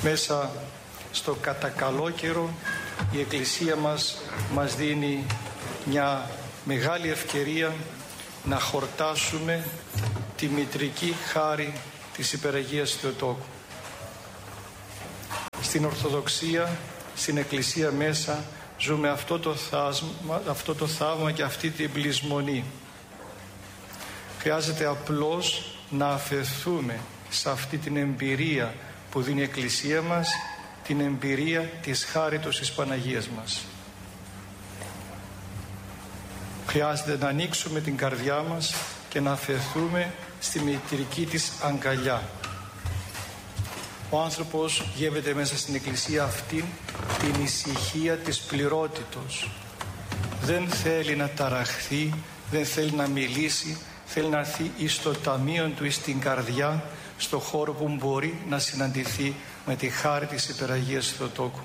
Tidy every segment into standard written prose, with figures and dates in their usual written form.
Μέσα στο κατακαλό καιρό η Εκκλησία μας δίνει μια μεγάλη ευκαιρία να χορτάσουμε τη μητρική χάρη της Υπεραγίας Θεοτόκου. Στην Ορθοδοξία, στην Εκκλησία μέσα ζούμε αυτό το θαύμα και αυτή την πλεισμονή. Χρειάζεται απλώς να αφαιθούμε σε αυτή την εμπειρία που δίνει η Εκκλησία μας, την εμπειρία της χάριτος της Παναγίας μας. Χρειάζεται να ανοίξουμε την καρδιά μας και να αφαιθούμε στη μητρική της αγκαλιά. Ο άνθρωπος γεύεται μέσα στην Εκκλησία αυτήν την ησυχία της πληρότητος. Δεν θέλει να ταραχθεί, δεν θέλει να μιλήσει, θέλει να έρθει εις το ταμείο του, εις την καρδιά, στο χώρο που μπορεί να συναντηθεί με τη χάρη της Υπεραγίας Θεοτόκου.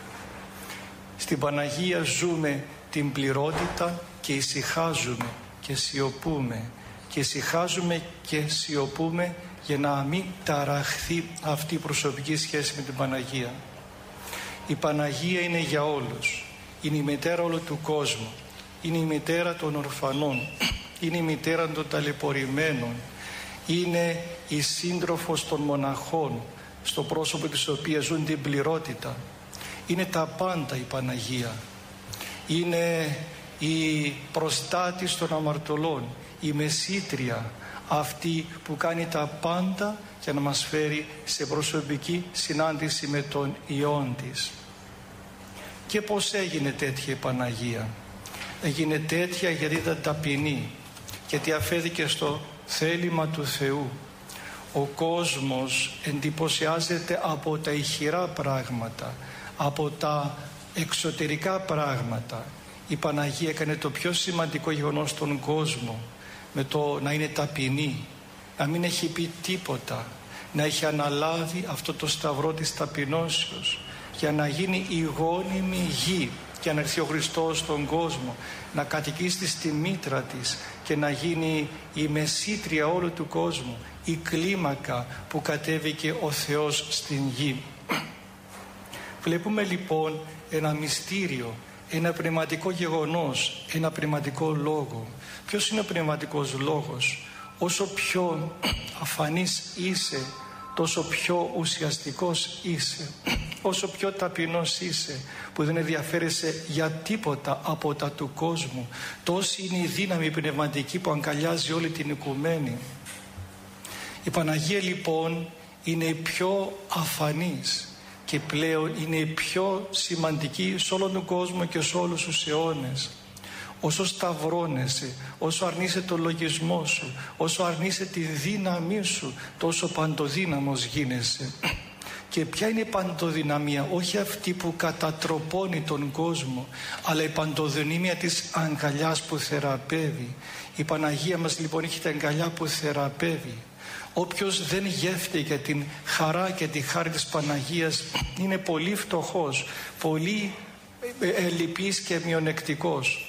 Στην Παναγία ζούμε την πληρότητα και ησυχάζουμε και σιωπούμε. Και ησυχάζουμε και σιωπούμε για να μην ταραχθεί αυτή η προσωπική σχέση με την Παναγία. Η Παναγία είναι για όλους. Είναι η μητέρα όλου του κόσμου. Είναι η μητέρα των ορφανών. Είναι η μητέρα των ταλαιπωρημένων. Είναι η σύντροφος των μοναχών, στο πρόσωπο της οποίας ζουν την πληρότητα. Είναι τα πάντα η Παναγία. Είναι η προστάτης των αμαρτωλών, η μεσήτρια, αυτή που κάνει τα πάντα για να μας φέρει σε προσωπική συνάντηση με τον Υιόν της. Και πώς έγινε τέτοια η Παναγία? Έγινε τέτοια γιατί ήταν ταπεινή, γιατί αφέθηκε στο θέλημα του Θεού. Ο κόσμος εντυπωσιάζεται από τα ηχηρά πράγματα, από τα εξωτερικά πράγματα. Η Παναγία έκανε το πιο σημαντικό γεγονός στον κόσμο, με το να είναι ταπεινή, να μην έχει πει τίποτα, να έχει αναλάβει αυτό το σταυρό της ταπεινώσεως για να γίνει η γόνιμη γη και να έρθει ο Χριστός στον κόσμο, να κατοικήσει στη μήτρα της και να γίνει η μεσήτρια όλου του κόσμου, η κλίμακα που κατέβηκε ο Θεός στην γη. Βλέπουμε λοιπόν ένα μυστήριο, ένα πνευματικό γεγονός, ένα πνευματικό λόγο. Ποιος είναι ο πνευματικός λόγος? Όσο πιο αφανής είσαι, τόσο πιο ουσιαστικός είσαι. Όσο πιο ταπεινός είσαι, που δεν ενδιαφέρεσαι για τίποτα από τα του κόσμου, τόση είναι η δύναμη πνευματική που αγκαλιάζει όλη την οικουμένη. Η Παναγία λοιπόν είναι η πιο αφανής και πλέον είναι η πιο σημαντική σε όλον τον κόσμο και σε όλους τους αιώνες. Όσο σταυρώνεσαι, όσο αρνείσαι το λογισμό σου, όσο αρνείσαι τη δύναμή σου, τόσο παντοδύναμος γίνεσαι. Και ποια είναι η παντοδυναμία? Όχι αυτή που κατατροπώνει τον κόσμο, αλλά η παντοδυναμία της αγκαλιάς που θεραπεύει. Η Παναγία μας λοιπόν έχει την αγκαλιά που θεραπεύει. Όποιος δεν γεύεται για την χαρά και τη χάρη της Παναγίας είναι πολύ φτωχός, πολύ ελλειπής και μειονεκτικός.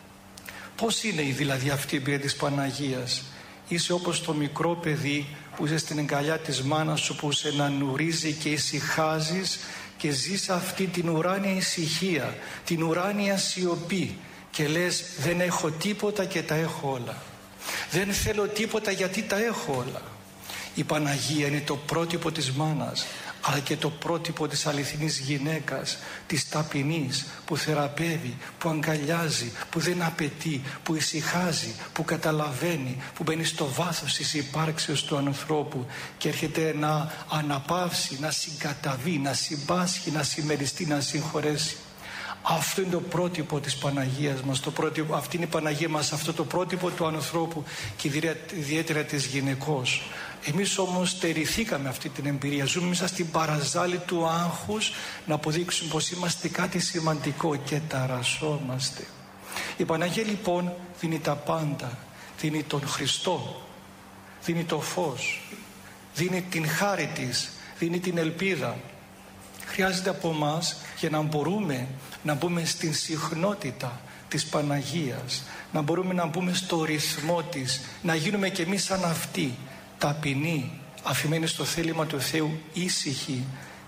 Πώς είναι δηλαδή αυτή η εμπειρία της Παναγίας? Είσαι όπως το μικρό παιδί που είσαι στην αγκαλιά της μάνας σου, που σε ανανουρίζει και ησυχάζεις και ζεις αυτή την ουράνια ησυχία, την ουράνια σιωπή και λες δεν έχω τίποτα και τα έχω όλα. Δεν θέλω τίποτα γιατί τα έχω όλα. Η Παναγία είναι το πρότυπο της μάνας, αλλά και το πρότυπο της αληθινής γυναίκας, της ταπεινής, που θεραπεύει, που αγκαλιάζει, που δεν απαιτεί, που ησυχάζει, που καταλαβαίνει, που μπαίνει στο βάθος της υπάρξεως του ανθρώπου και έρχεται να αναπαύσει, να συγκαταβεί, να συμπάσχει, να συμμεριστεί, να συγχωρέσει. Αυτό είναι το πρότυπο της Παναγίας μας, αυτή είναι η Παναγία μας, αυτό το πρότυπο του ανθρώπου και ιδιαίτερα της γυναικός. Εμείς όμως στερηθήκαμε αυτή την εμπειρία, ζούμε μέσα στην παραζάλη του άγχους να αποδείξουμε πως είμαστε κάτι σημαντικό και ταρασσόμαστε. Η Παναγία λοιπόν δίνει τα πάντα, δίνει τον Χριστό, δίνει το φως, δίνει την χάρη της, δίνει την ελπίδα. Χρειάζεται από εμάς για να μπορούμε να μπούμε στην συχνότητα της Παναγίας, να μπορούμε να μπούμε στο ρυθμό της, να γίνουμε κι εμείς σαν αυτή, ταπεινοί, αφημένοι στο θέλημα του Θεού, ήσυχοι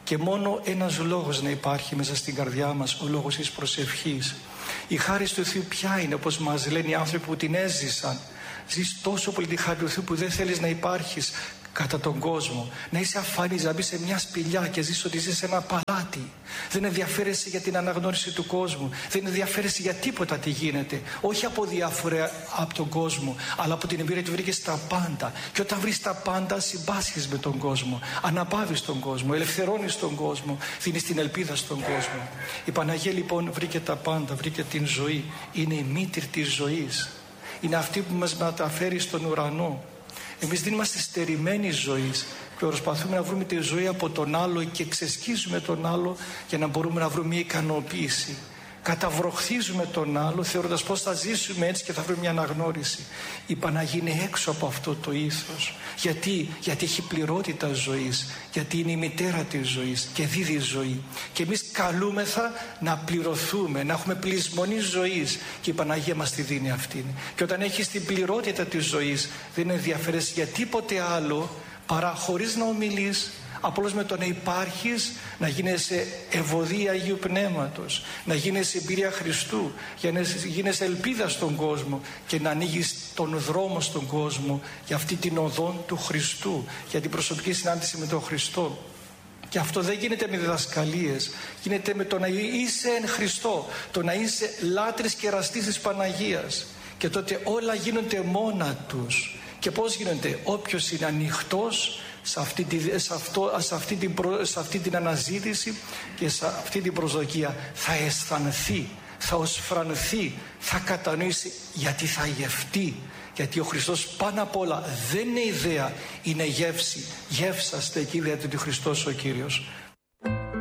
και μόνο ένας λόγος να υπάρχει μέσα στην καρδιά μας, ο λόγος της προσευχής. Η χάρις του Θεού ποια είναι, όπως μας λένε οι άνθρωποι που την έζησαν? Ζεις τόσο πολύ τη χάρη του Θεού που δεν θέλεις να υπάρχεις κατά τον κόσμο, να είσαι αφανής, να μπεις σε μια σπηλιά και ζεις ότι ζεις σε ένα παλάτι. Δεν ενδιαφέρεσαι για την αναγνώριση του κόσμου, δεν ενδιαφέρεσαι για τίποτα τι γίνεται, όχι από διάφορα από τον κόσμο, αλλά από την εμπειρία που βρήκες τα πάντα. Και όταν βρεις τα πάντα, συμπάσχεις με τον κόσμο, αναπαύεις τον κόσμο, ελευθερώνεις τον κόσμο, δίνεις την ελπίδα στον κόσμο. Η Παναγία λοιπόν βρήκε τα πάντα, βρήκε την ζωή, είναι η μήτρη της ζωής, είναι αυτή που μας μεταφέρει στον ουρανό. Εμείς δεν είμαστε στερημένοι ζωής και προσπαθούμε να βρούμε τη ζωή από τον άλλο και ξεσκίζουμε τον άλλο για να μπορούμε να βρούμε μια ικανοποίηση. Καταβροχθίζουμε τον άλλο θεωρώντας πως θα ζήσουμε έτσι και θα βρούμε μια αναγνώριση. Η Παναγία είναι έξω από αυτό το ήθος. Γιατί έχει πληρότητα ζωής, γιατί είναι η μητέρα της ζωής και δίδει ζωή. Και εμείς καλούμεθα να πληρωθούμε, να έχουμε πλεισμονή ζωής και η Παναγία μας τη δίνει αυτήν. Και όταν έχεις την πληρότητα της ζωής δεν ενδιαφέρεσαι για τίποτε άλλο παρά χωρίς να ομιλείς, απλώς με το να υπάρχεις, να γίνεσαι ευωδία Αγίου Πνεύματος, να γίνεσαι εμπειρία Χριστού, για να γίνεσαι ελπίδα στον κόσμο και να ανοίγεις τον δρόμο στον κόσμο για αυτή την οδό του Χριστού, για την προσωπική συνάντηση με τον Χριστό. Και αυτό δεν γίνεται με διδασκαλίες, γίνεται με το να είσαι εν Χριστώ, το να είσαι λάτρης και εραστής της Παναγίας. Και τότε όλα γίνονται μόνα τους. Και πώς γίνονται? Όποιος είναι ανοιχτός σε αυτή την αναζήτηση και σε αυτή την προσδοκία θα αισθανθεί, θα οσφρανθεί, θα κατανοήσει, γιατί θα γευτεί. Γιατί ο Χριστός πάνω απ' όλα δεν είναι ιδέα, είναι γεύση. Γεύσαστε εκεί, δηλαδή ότι ο Χριστός ο Κύριος.